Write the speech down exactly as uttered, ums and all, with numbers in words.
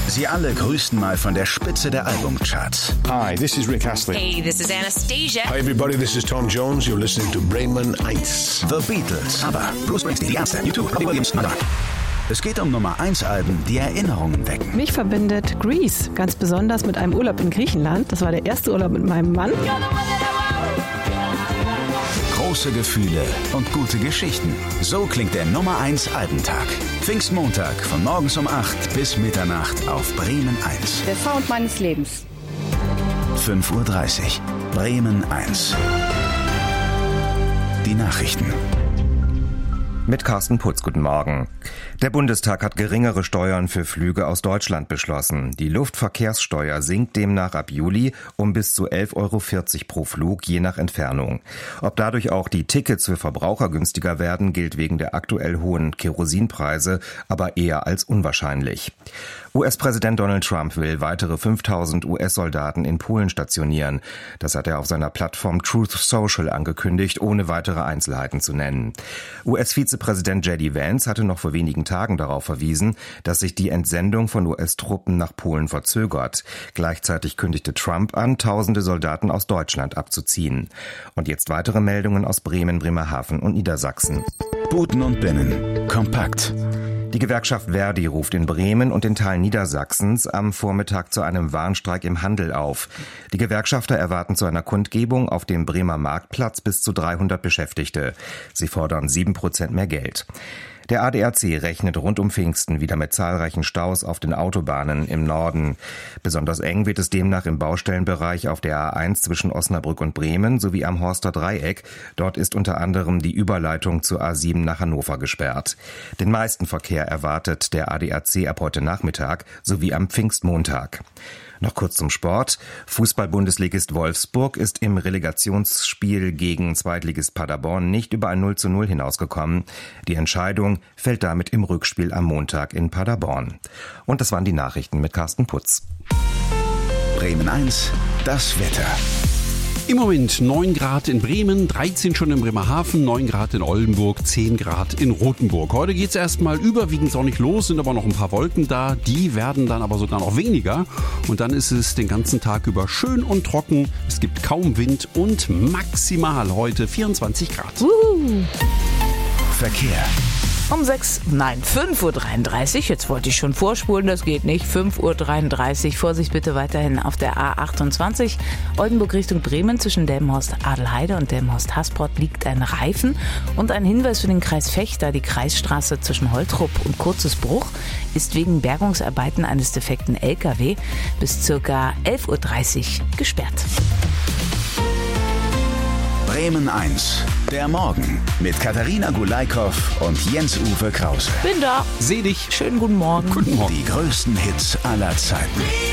Sie alle grüßten mal von der Spitze der Albumcharts. Hi, this is Rick Astley. Hey, this is Anastasia. Hi everybody, this is Tom Jones. You're listening to Bremen eins. The Beatles, aber Bruce Springsteen, die Ärzte, U zwei, Robbie Williams, Madonna. Es geht um Nummer eins Alben, die Erinnerungen wecken. Mich verbindet Grease, ganz besonders mit einem Urlaub in Griechenland. Das war der erste Urlaub mit meinem Mann. Große Gefühle und gute Geschichten. So klingt der Nummer eins Albentag. Pfingstmontag von morgens um acht bis Mitternacht auf Bremen eins. Der Sound meines Lebens. fünf Uhr dreißig. Bremen eins. Die Nachrichten. Mit Carsten Putz, guten Morgen. Der Bundestag hat geringere Steuern für Flüge aus Deutschland beschlossen. Die Luftverkehrssteuer sinkt demnach ab Juli um bis zu elf Euro vierzig pro Flug, je nach Entfernung. Ob dadurch auch die Tickets für Verbraucher günstiger werden, gilt wegen der aktuell hohen Kerosinpreise aber eher als unwahrscheinlich. U S-Präsident Donald Trump will weitere fünftausend U S-Soldaten in Polen stationieren. Das hat er auf seiner Plattform Truth Social angekündigt, ohne weitere Einzelheiten zu nennen. U S-Vizepräsident J D Vance hatte noch vor wenigen Tagen darauf verwiesen, dass sich die Entsendung von U S-Truppen nach Polen verzögert. Gleichzeitig kündigte Trump an, tausende Soldaten aus Deutschland abzuziehen. Und jetzt weitere Meldungen aus Bremen, Bremerhaven und Niedersachsen. Buten und Binnen. Kompakt. Die Gewerkschaft Verdi ruft in Bremen und in Teilen Niedersachsens am Vormittag zu einem Warnstreik im Handel auf. Die Gewerkschafter erwarten zu einer Kundgebung auf dem Bremer Marktplatz bis zu dreihundert Beschäftigte. Sie fordern sieben Prozent mehr Geld. Der A D A C rechnet rund um Pfingsten wieder mit zahlreichen Staus auf den Autobahnen im Norden. Besonders eng wird es demnach im Baustellenbereich auf der A eins zwischen Osnabrück und Bremen sowie am Horster Dreieck. Dort ist unter anderem die Überleitung zur A sieben nach Hannover gesperrt. Den meisten Verkehr erwartet der A D A C ab heute Nachmittag sowie am Pfingstmontag. Noch kurz zum Sport. Fußball-Bundesligist Wolfsburg ist im Relegationsspiel gegen Zweitligist Paderborn nicht über ein null zu null hinausgekommen. Die Entscheidung fällt damit im Rückspiel am Montag in Paderborn. Und das waren die Nachrichten mit Carsten Putz. Bremen eins, das Wetter. Im Moment neun Grad in Bremen, dreizehn schon in Bremerhaven, neun Grad in Oldenburg, zehn Grad in Rothenburg. Heute geht es erstmal überwiegend sonnig los, sind aber noch ein paar Wolken da. Die werden dann aber sogar noch weniger. Und dann ist es den ganzen Tag über schön und trocken. Es gibt kaum Wind und maximal heute vierundzwanzig Grad. Uh. Verkehr. Um sechs, nein, fünf Uhr dreiunddreißig. Jetzt wollte ich schon vorspulen, das geht nicht. fünf Uhr dreiunddreißig. Vorsicht bitte weiterhin auf der A achtundzwanzig. Oldenburg Richtung Bremen zwischen Delmenhorst-Adelheide und Delmenhorst-Hasbrot liegt ein Reifen. Und ein Hinweis für den Kreis Vechta. Die Kreisstraße zwischen Holtrup und Kurzesbruch ist wegen Bergungsarbeiten eines defekten L K W bis circa elf Uhr dreißig gesperrt. Bremen eins. Der Morgen mit Katharina Gulaikow und Jens-Uwe Krause. Bin da. Seh dich. Schönen guten Morgen. Guten Morgen. Die größten Hits aller Zeiten.